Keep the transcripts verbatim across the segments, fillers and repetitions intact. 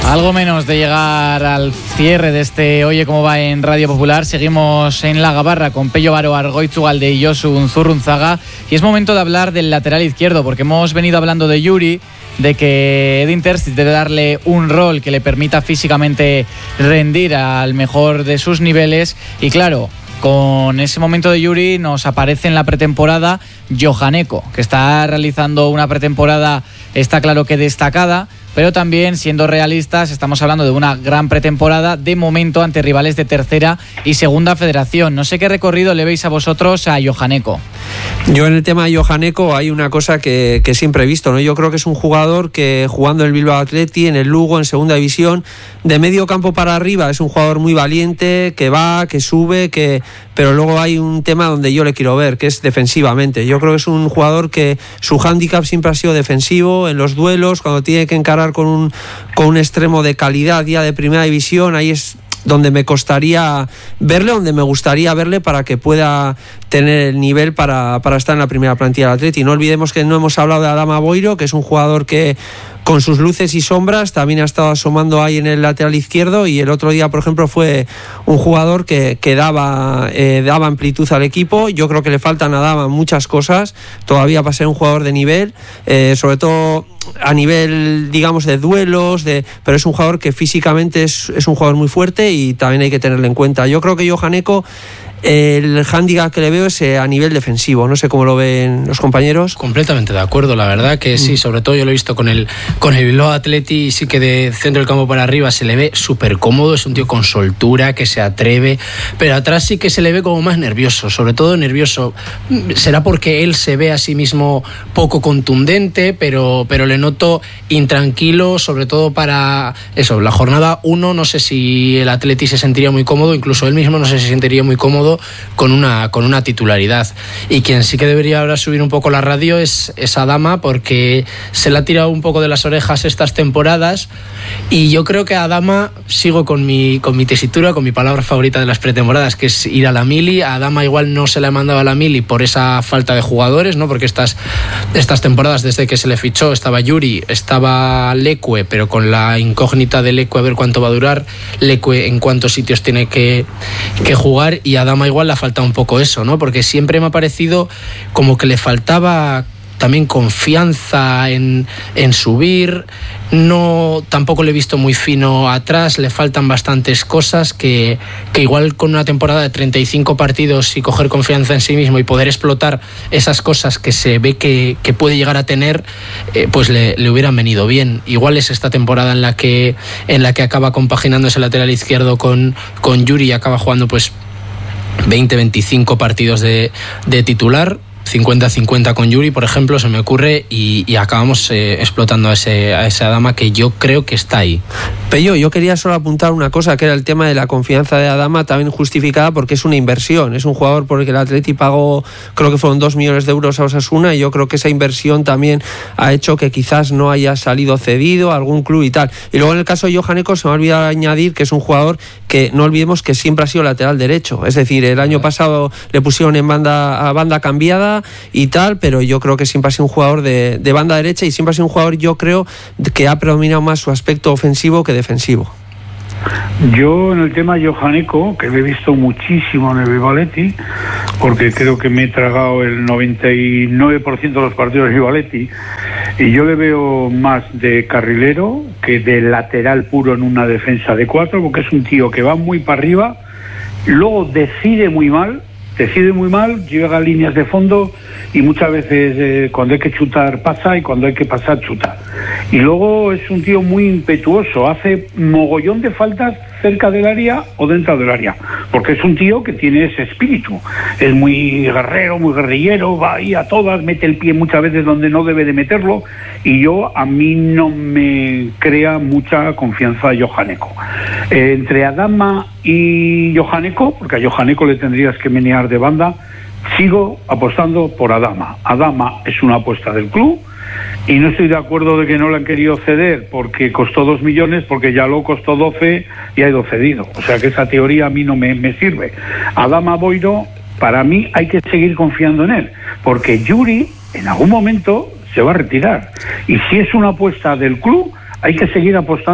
Algo menos de llegar al cierre de este Oye Cómo Va en Radio Popular. Seguimos en la gabarra con Pello Baro, Argoitzu Galde y Josu Unzurrunzaga. Y es momento de hablar del lateral izquierdo, porque hemos venido hablando de Yuri, de que Edin Terzic debe darle un rol que le permita físicamente rendir al mejor de sus niveles. Y claro, con ese momento de Yuri nos aparece en la pretemporada Johan Eko, que está realizando una pretemporada, está claro que destacada, pero también, siendo realistas, estamos hablando de una gran pretemporada de momento ante rivales de tercera y segunda federación. No sé qué recorrido le veis a vosotros a Johan Eko. Yo en el tema de Johan Eko hay una cosa que, que siempre he visto, ¿no? Yo creo que es un jugador que, jugando en el Bilbao Athletic, en el Lugo, en segunda división, de medio campo para arriba, es un jugador muy valiente, que va, que sube, que pero luego hay un tema donde yo le quiero ver, que es defensivamente. Yo creo que es un jugador que su hándicap siempre ha sido defensivo, en los duelos, cuando tiene que encarar con un, con un extremo de calidad ya de primera división, ahí es donde me costaría verle, donde me gustaría verle para que pueda tener el nivel para, para estar en la primera plantilla del Atleti. No olvidemos que no hemos hablado de Adama Boiro, que es un jugador que con sus luces y sombras también ha estado asomando ahí en el lateral izquierdo, y el otro día, por ejemplo, fue un jugador que, que daba, eh, daba amplitud al equipo. Yo creo que le faltan a Adama muchas cosas todavía para ser un jugador de nivel, eh, sobre todo a nivel, digamos, de duelos, de, pero es un jugador que físicamente es, es un jugador muy fuerte y también hay que tenerlo en cuenta. Yo creo que Johan Eko, el hándicap que le veo es a nivel defensivo. No sé cómo lo ven los compañeros. Completamente de acuerdo, la verdad que sí, sobre todo yo lo he visto con el con el Bilbao Athletic, sí que de centro del campo para arriba se le ve súper cómodo, es un tío con soltura, que se atreve, pero atrás sí que se le ve como más nervioso, sobre todo nervioso. Será porque él se ve a sí mismo poco contundente, pero, pero le noto intranquilo, sobre todo para eso, la jornada uno, no sé si el Athletic se sentiría muy cómodo, incluso él mismo no sé si se sentiría muy cómodo con una, con una titularidad. Y quien sí que debería ahora subir un poco la radio es, es Adama, porque se le ha tirado un poco de las orejas estas temporadas, y yo creo que a Adama, sigo con mi, con mi tesitura, con mi palabra favorita de las pretemporadas, que es ir a la mili. A Adama igual no se le ha mandado a la mili por esa falta de jugadores, ¿no? Porque estas, estas temporadas, desde que se le fichó, estaba Yuri, estaba Leque, pero con la incógnita de Leque a ver cuánto va a durar, Leque en cuántos sitios tiene que, que jugar, y a Adama igual le ha faltado un poco eso, ¿no? Porque siempre me ha parecido como que le faltaba también confianza en, en subir. No, tampoco le he visto muy fino atrás, le faltan bastantes cosas que, que igual con una temporada de treinta y cinco partidos y coger confianza en sí mismo y poder explotar esas cosas que se ve que, que puede llegar a tener, eh, pues le, le hubieran venido bien. Igual es esta temporada en la que, en la que acaba compaginando ese lateral izquierdo con, con Yuri y acaba jugando pues veinte veinticinco partidos de, de titular, cincuenta cincuenta con Yuri, por ejemplo, se me ocurre, y, y acabamos eh, explotando a ese, a esa Adama que yo creo que está ahí. Pello, yo quería solo apuntar una cosa, que era el tema de la confianza de Adama, también justificada porque es una inversión, es un jugador por el que el Atleti pagó, creo que fueron dos millones de euros a Osasuna, y yo creo que esa inversión también ha hecho que quizás no haya salido cedido a algún club y tal. Y luego en el caso de Johan Eko se me ha olvidado añadir que es un jugador que no olvidemos que siempre ha sido lateral derecho, es decir, el año pasado le pusieron en banda a banda cambiada y tal, pero yo creo que siempre ha sido un jugador de, de banda derecha, y siempre ha sido un jugador, yo creo, que ha predominado más su aspecto ofensivo que defensivo. Yo en el tema Johan Eko, que lo he visto muchísimo en el Bilbao Athletic, porque creo que me he tragado el noventa y nueve por ciento de los partidos del Bilbao Athletic, y yo le veo más de carrilero que de lateral puro en una defensa de cuatro, porque es un tío que va muy para arriba, luego decide muy mal, decide muy mal, llega a líneas de fondo y muchas veces eh, cuando hay que chutar pasa y cuando hay que pasar chuta. Y luego es un tío muy impetuoso, hace mogollón de faltas cerca del área o dentro del área, porque es un tío que tiene ese espíritu, es muy guerrero, muy guerrillero, va ahí a todas, mete el pie muchas veces donde no debe de meterlo, y yo, a mí no me crea mucha confianza Johan Eko. Eh, entre Adama y Johan Eko, porque a Johan Eko le tendrías que menear de banda, sigo apostando por Adama. Adama es una apuesta del club, y no estoy de acuerdo de que no le han querido ceder porque costó dos millones, porque ya lo costó doce y ha ido cedido. O sea que esa teoría a mí no me, me sirve. Adama Boiro, para mí hay que seguir confiando en él, porque Yuri en algún momento se va a retirar. Y si es una apuesta del club, hay que seguir apostando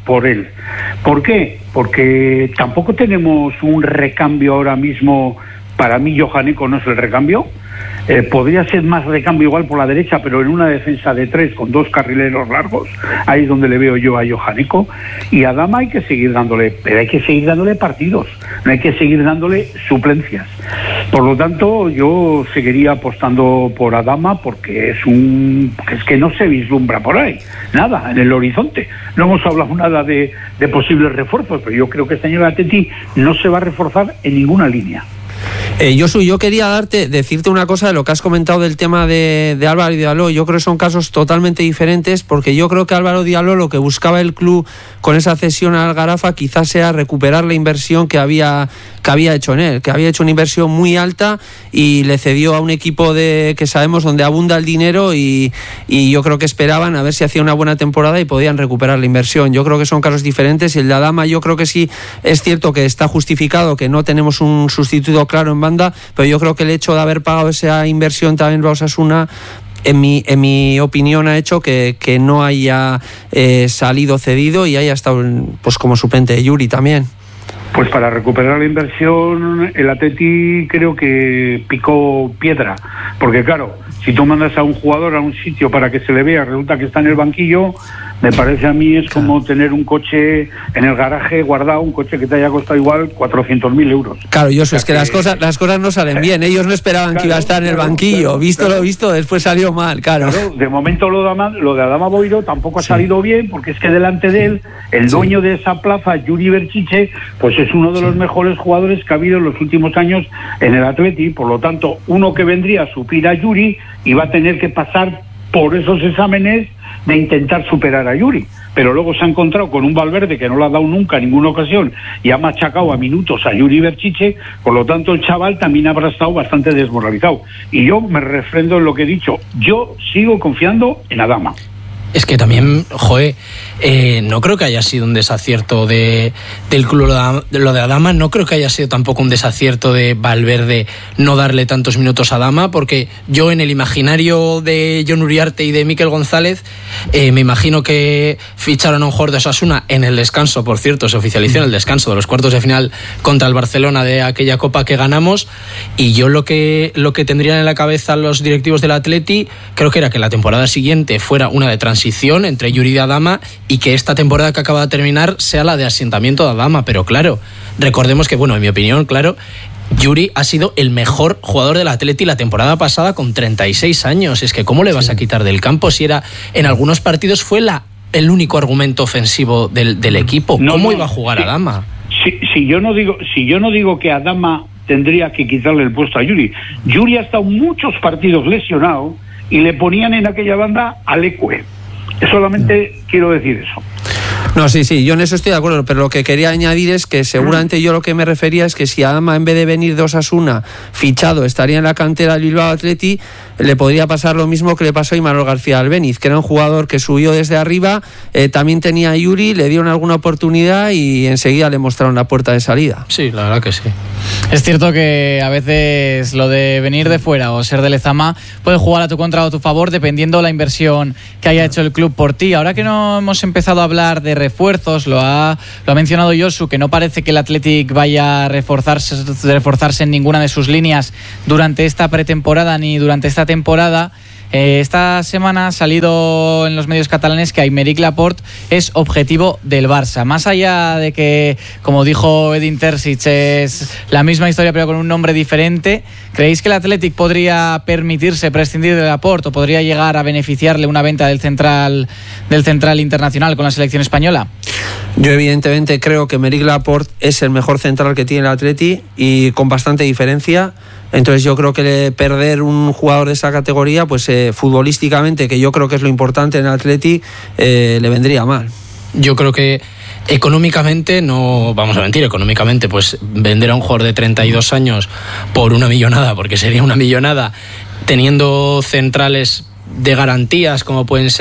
por él. ¿Por qué? Porque tampoco tenemos un recambio ahora mismo. Para mí Johaneko no es el recambio. Eh, podría ser más recambio igual por la derecha, pero en una defensa de tres con dos carrileros largos, ahí es donde le veo yo a Johaneko. Y a Adama hay que seguir dándole, pero hay que seguir dándole partidos, no hay que seguir dándole suplencias. Por lo tanto, yo seguiría apostando por Adama, porque es un es que no se vislumbra por ahí nada en el horizonte. No hemos hablado nada de, de posibles refuerzos, pero yo creo que este año el Atleti no se va a reforzar en ninguna línea. Eh, Josu, yo quería darte, decirte una cosa de lo que has comentado del tema de, de Álvaro Diallo. Yo creo que son casos totalmente diferentes, porque yo creo que Álvaro Diallo, lo que buscaba el club con esa cesión al Garafa, quizás sea recuperar la inversión que había que había hecho en él, que había hecho una inversión muy alta y le cedió a un equipo de que sabemos donde abunda el dinero, y, y yo creo que esperaban a ver si hacía una buena temporada y podían recuperar la inversión. Yo creo que son casos diferentes, y el de Adama yo creo que sí es cierto que está justificado, que no tenemos un sustituto claro en banda, pero yo creo que el hecho de haber pagado esa inversión también para Osasuna, en mi, en mi opinión, ha hecho que, que no haya eh, salido cedido y haya estado pues como suplente de Yuri también. Pues para recuperar la inversión, el Atleti creo que picó piedra, porque claro, si tú mandas a un jugador a un sitio para que se le vea, resulta que está en el banquillo, me parece a mí es claro, como tener un coche en el garaje guardado, un coche que te haya costado igual cuatrocientos mil euros. Claro, yo sé, o sea, es que, que las cosas las cosas no salen bien. Ellos no esperaban claro, que iba a estar en el banquillo. Claro, visto claro. lo visto, después salió mal, claro. claro de momento lo de, Adama, lo de Adama Boiro tampoco ha sí. salido bien, porque es que delante de él, el sí. dueño de esa plaza, Yuri Berchiche, pues es uno de sí. los mejores jugadores que ha habido en los últimos años en el Atleti. Por lo tanto, uno que vendría a suplir a Yuri y va a tener que pasar por esos exámenes de intentar superar a Yuri, pero luego se ha encontrado con un Valverde que no le ha dado nunca en ninguna ocasión y ha machacado a minutos a Yuri Berchiche. Por lo tanto, el chaval también habrá estado bastante desmoralizado, y yo me refrendo en lo que he dicho. Yo sigo confiando en Adama. Es que también, joe, eh, no creo que haya sido un desacierto de, del club lo de Adama, no creo que haya sido tampoco un desacierto de Valverde no darle tantos minutos a Adama, porque yo en el imaginario de Jon Uriarte y de Mikel González eh, me imagino que ficharon a un jugador de Osasuna en el descanso, por cierto, se oficializó en el descanso de los cuartos de final contra el Barcelona de aquella Copa que ganamos, y yo lo que, lo que tendrían en la cabeza los directivos del Atleti, creo que era que la temporada siguiente fuera una de transición entre Yuri y Adama, y que esta temporada que acaba de terminar sea la de asentamiento de Adama. Pero claro, recordemos que, bueno, en mi opinión, claro, Yuri ha sido el mejor jugador del Atleti la temporada pasada con treinta y seis años. Es que ¿cómo le vas sí. a quitar del campo si era en algunos partidos fue la el único argumento ofensivo del, del equipo? No, ¿Cómo no, iba a jugar sí, Adama? Si, si yo no digo si yo no digo que Adama tendría que quitarle el puesto a Yuri. Yuri ha estado muchos partidos lesionado y le ponían en aquella banda a Leque. Solamente no. quiero decir eso. No, sí, sí, yo en eso estoy de acuerdo, pero lo que quería añadir es que seguramente yo lo que me refería es que si Adama, en vez de venir de Osasuna fichado, estaría en la cantera del Bilbao Athletic, le podría pasar lo mismo que le pasó a Imanol García Albéniz, que era un jugador que subió desde arriba, eh, también tenía a Yuri, le dieron alguna oportunidad y enseguida le mostraron la puerta de salida. Sí, la verdad que sí. Es cierto que a veces lo de venir de fuera o ser de Lezama puede jugar a tu contra o a tu favor dependiendo la inversión que haya hecho el club por ti. Ahora que no hemos empezado a hablar de refuerzos, lo ha, lo ha mencionado Josu, que no parece que el Athletic vaya a reforzarse, reforzarse en ninguna de sus líneas durante esta pretemporada ni durante esta temporada. Eh, esta semana ha salido en los medios catalanes que Aymeric Laporte es objetivo del Barça. Más allá de que, como dijo Edin Terzic, es la misma historia pero con un nombre diferente, ¿creéis que el Athletic podría permitirse prescindir de Laporte o podría llegar a beneficiarle una venta del central del central internacional con la selección española? Yo evidentemente creo que Aymeric Laporte es el mejor central que tiene el Athletic y con bastante diferencia. Entonces yo creo que perder un jugador de esa categoría, pues eh, futbolísticamente, que yo creo que es lo importante en el Athletic, eh, le vendría mal. Yo creo que económicamente, no vamos a mentir, económicamente pues vender a un jugador de treinta y dos años por una millonada, porque sería una millonada, teniendo centrales de garantías como pueden ser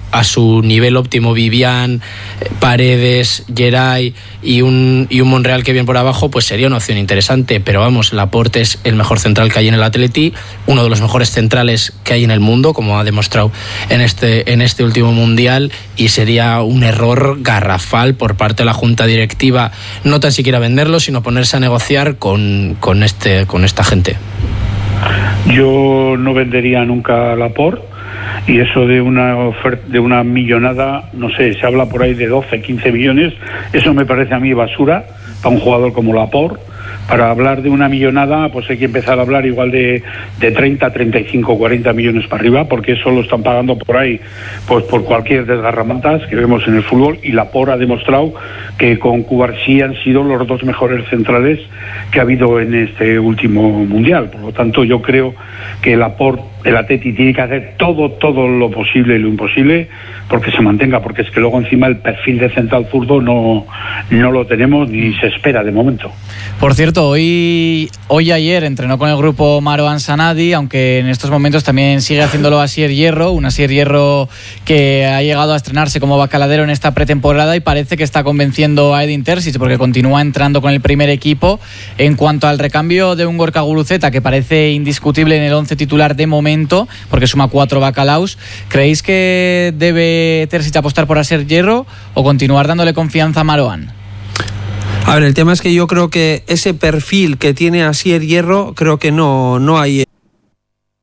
a su nivel óptimo Vivian, Paredes, Geray y un, y un Monreal que viene por abajo, pues sería una opción interesante. Pero vamos, Laporte es el mejor central que hay en el Atleti, uno de los mejores centrales que hay en el mundo, como ha demostrado en este, en este último Mundial, y sería un error garrafal por parte de la Junta Directiva no tan siquiera venderlo, sino ponerse a negociar con, con, este, con esta gente. Yo no vendería nunca a Laporte, y eso de una oferta, de una millonada, no sé, se habla por ahí de doce, quince millones, eso me parece a mí basura para un jugador como Laporte. Para hablar de una millonada, pues hay que empezar a hablar igual de, de treinta, treinta y cinco, cuarenta millones para arriba, porque eso lo están pagando por ahí, pues por cualquier desgarramantas que vemos en el fútbol, y Laporte ha demostrado que con Cubarsí han sido los dos mejores centrales que ha habido en este último Mundial. Por lo tanto, yo creo que Laporte, el Atleti, tiene que hacer todo, todo lo posible y lo imposible porque se mantenga, porque es que luego encima el perfil de central zurdo no, no lo tenemos ni se espera de momento. Por cierto, hoy hoy ayer entrenó con el grupo Marouane Sanadi, aunque en estos momentos también sigue haciéndolo Asier Hierro, un Asier Hierro que ha llegado a estrenarse como bacaladero en esta pretemporada y parece que está convenciendo a Edin Terzic porque continúa entrando con el primer equipo. En cuanto al recambio de un Gorka Guruceta, que parece indiscutible en el once titular de momento, porque suma cuatro bacalaos, ¿creéis que debe Terzic apostar por Asier Hierro o continuar dándole confianza a Marouane? A ver, el tema es que yo creo que ese perfil que tiene Asier Hierro, creo que no, no hay